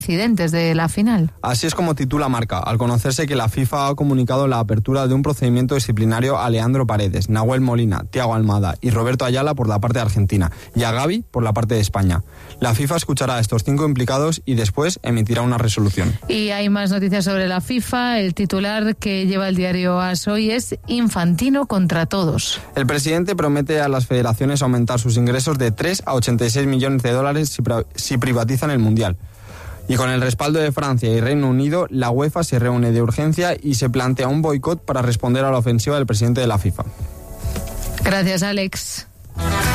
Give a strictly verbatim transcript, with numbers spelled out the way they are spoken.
incidentes de la final. Así es como titula Marca, al conocerse que la FIFA ha comunicado la apertura de un procedimiento disciplinario a Leandro Paredes, Nahuel Molina, Thiago Almada y Roberto Ayala por la parte de Argentina y a Gavi por la parte de España. La FIFA escuchará a estos cinco implicados y después emitirá una resolución. Y hay más noticias sobre la FIFA. El titular que lleva el diario AS hoy es Infantino contra todos. El presidente promete a las federaciones aumentar sus ingresos de tres a ochenta y seis millones de dólares si, si privatizan el Mundial. Y con el respaldo de Francia y Reino Unido, la UEFA se reúne de urgencia y se plantea un boicot para responder a la ofensiva del presidente de la FIFA. Gracias, Alex.